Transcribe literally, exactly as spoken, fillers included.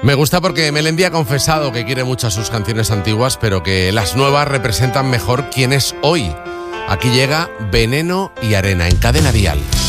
Me gusta porque Melendi ha confesado que quiere muchas sus canciones antiguas, pero que las nuevas representan mejor quién es hoy. Aquí llega Veneno y Arena en Cadena Dial.